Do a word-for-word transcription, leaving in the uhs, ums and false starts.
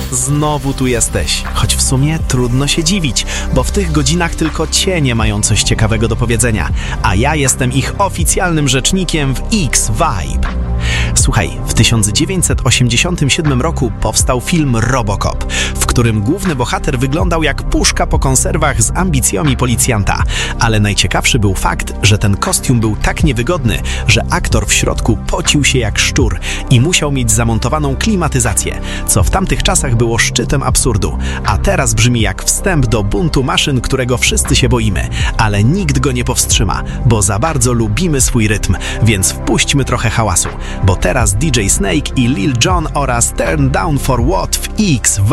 znowu tu jesteś. Choć w sumie trudno się dziwić, bo w tych godzinach tylko cienie mają coś ciekawego do powiedzenia, a ja jestem ich oficjalnym rzecznikiem w X-Vibe. Słuchaj, w tysiąc dziewięćset osiemdziesiątym siódmym roku powstał film Robocop, w którym główny bohater wyglądał jak puszka po konserwach z ambicjami policjanta. Ale najciekawszy był fakt, że ten kostium był tak niewygodny, że aktor w środku pocił się jak szczur i musiał mieć zamontowaną klimatyzację, co w tamtych czasach było szczytem absurdu. A teraz brzmi jak wstęp do buntu maszyn, którego wszyscy się boimy, ale nikt go nie powstrzyma, bo za bardzo lubimy swój rytm, więc wpuśćmy trochę hałasu, bo teraz D J Snake i Lil Jon oraz Turn Down for What w X